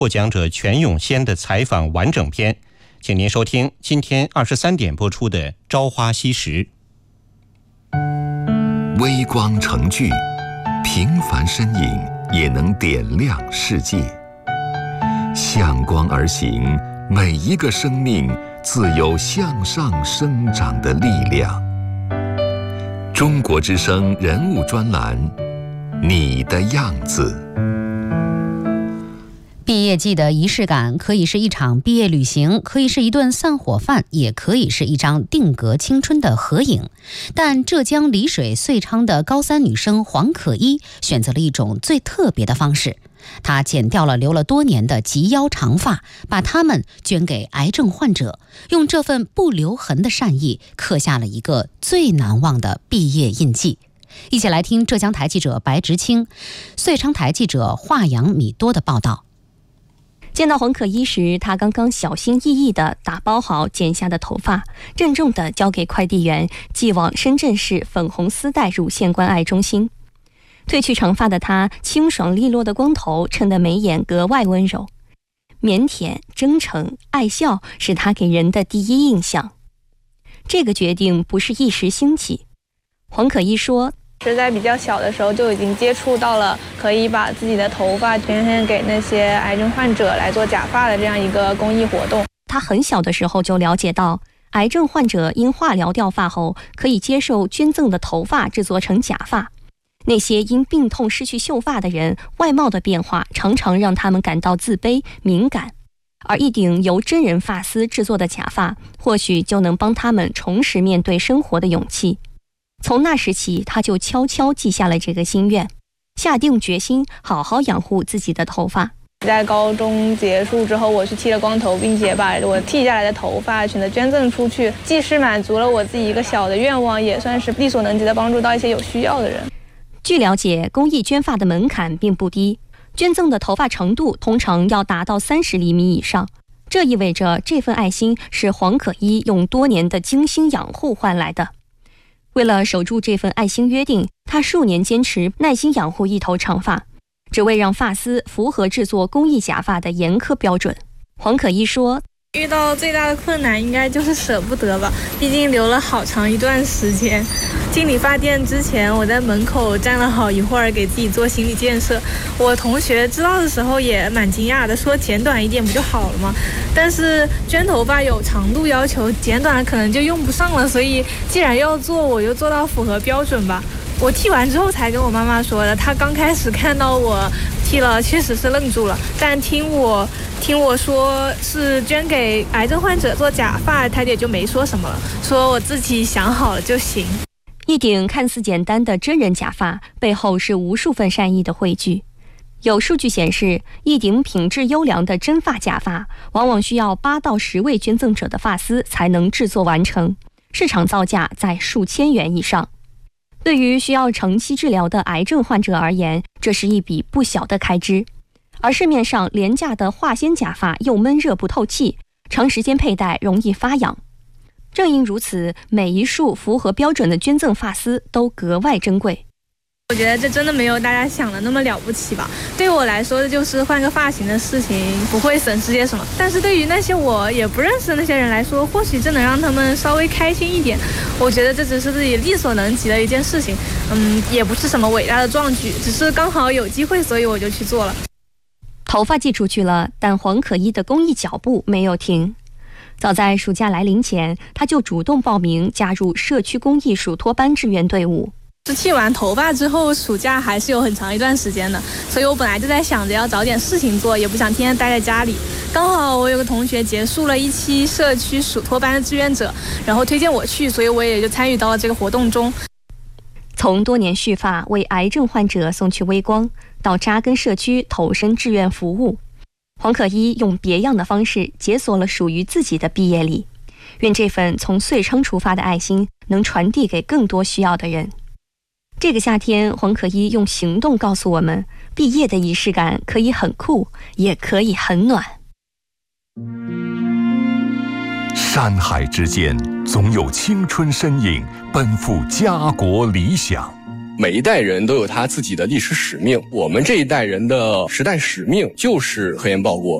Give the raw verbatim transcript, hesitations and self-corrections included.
获奖者全永先的采访完整篇，请您收听今天二十三点播出的《朝花夕拾》。 微光成炬，平凡身影也能点亮世界。向光而行，每一个生命自有向上生长的力量。中国之声人物专栏，你的样子。 毕业季的仪式感可以是一场毕业旅行，可以是一顿散伙饭，也可以是一张定格青春的合影。但浙江丽水遂昌的高三女生黄可依选择了一种最特别的方式，她剪掉了留了多年的及腰长发，把它们捐给癌症患者，用这份不留痕的善意刻下了一个最难忘的毕业印记。一起来听浙江台记者白直清、遂昌台记者华阳米多的报道。 见到黄可依时，她刚刚小心翼翼地打包好剪下的头发，郑重地交给快递员，寄往深圳市粉红丝带乳腺关爱中心。褪去长发的她，清爽利落的光头衬得眉眼格外温柔，腼腆、真诚、爱笑是她给人的第一印象。这个决定不是一时兴起，黄可依说， 是在比较小的时候就已经接触到了可以把自己的头发捐献给那些癌症患者来做假发的这样一个公益活动。 他很小的时候就了解到，癌症患者因化疗掉发后，可以接受捐赠的头发制作成假发。那些因病痛失去秀发的人，外貌的变化常常让他们感到自卑、敏感，而一顶由真人发丝制作的假发，或许就能帮他们重拾面对生活的勇气。从那时起，他就悄悄记下了这个心愿，下定决心好好养护自己的头发。 在高中结束之后，我去剃了光头，并且把我剃下来的头发选择捐赠出去，既是满足了我自己一个小的愿望，也算是力所能及的帮助到一些有需要的人。 据了解，公益捐发的门槛并不低，捐赠的头发长度通常要达到三十厘米以上。这意味着这份爱心是黄可依用多年的精心养护换来的。为了守住这份爱心约定，他数年坚持耐心养护一头长发，只为让发丝符合制作公益假发的严苛标准。黄可依说， 遇到最大的困难应该就是舍不得吧，毕竟留了好长一段时间。进理发店之前，我在门口站了好一会儿，给自己做心理建设。我同学知道的时候也蛮惊讶的，说剪短一点不就好了吗？但是捐头发有长度要求，剪短了可能就用不上了，所以既然要做，我就做到符合标准吧。我剃完之后才跟我妈妈说的，她刚开始看到我剃了，确实是愣住了，但听我听我说是捐给癌症患者做假发，她也就没说什么了，说我自己想好了就行。 一顶看似简单的真人假发，背后是无数份善意的汇聚。有数据显示，一顶品质优良的真发假发，往往需要八到十位捐赠者的发丝才能制作完成，市场造价在数千元以上。对于需要长期治疗的癌症患者而言，这是一笔不小的开支。而市面上廉价的化纤假发又闷热不透气，长时间佩戴容易发痒。正因如此，每一束符合标准的捐赠发丝都格外珍贵。 我觉得这真的没有大家想的那么了不起吧。对我来说，这就是换个发型的事情，不会损失些什么。但是对于那些我也不认识的那些人来说，或许这能让他们稍微开心一点。我觉得这只是自己力所能及的一件事情，嗯，也不是什么伟大的壮举，只是刚好有机会，所以我就去做了。 头发寄出去了，但黄可依的公益脚步没有停。早在暑假来临前，他就主动报名加入社区公益暑托班志愿队伍。 是剃完头发之后，暑假还是有很长一段时间的，所以我本来就在想着要找点事情做，也不想天天待在家里。刚好我有个同学结束了一期社区暑托班的志愿者，然后推荐我去，所以我也就参与到了这个活动中。 从多年蓄发为癌症患者送去微光，到扎根社区投身志愿服务，黄可依用别样的方式解锁了属于自己的毕业礼。愿这份从遂昌出发的爱心能传递给更多需要的人。这个夏天，黄可依用行动告诉我们，毕业的仪式感可以很酷，也可以很暖。 山海之间，总有青春身影奔赴家国理想。 每一代人都有他自己的历史使命，我们这一代人的时代使命就是科研报国。